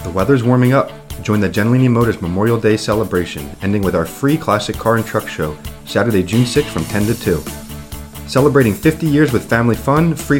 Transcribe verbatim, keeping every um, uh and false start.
The weather's warming up. Join the Genlini Motors Memorial Day celebration, ending with our free classic car and truck show, Saturday, June sixth from ten to two. Celebrating fifty years with family fun, free